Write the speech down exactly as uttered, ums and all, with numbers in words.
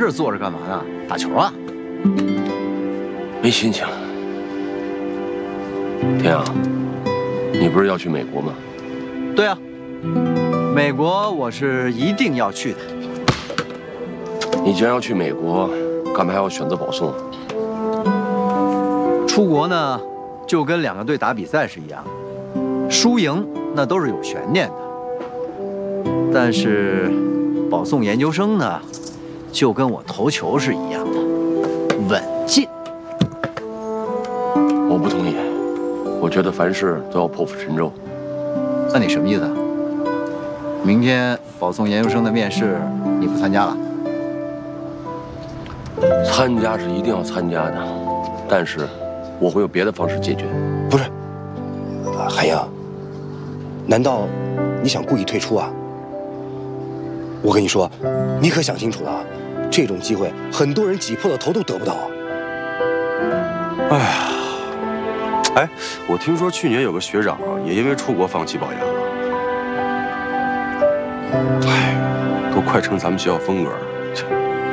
是坐着干嘛呢？打球啊？ 没心情。天啊，你不是要去美国吗？ 对啊，美国我是一定要去的。 你既然要去美国，干嘛还要选择保送？ 出国呢，就跟两个队打比赛是一样的，输赢那都是有悬念的。但是保送研究生呢，就跟我投球是一样的，稳进。 我不同意，我觉得凡事都要破釜沉舟。 那你什么意思啊？明天保送研究生的面试你不参加了？ 参加是一定要参加的，但是我会有别的方式解决。 不是，海英，难道你想故意退出啊？我跟你说，你可想清楚了，这种机会很多人挤破了头都得不到。 哎呀，哎，我听说去年有个学长啊，也因为出国放弃保研了。哎，都快成咱们学校风格了。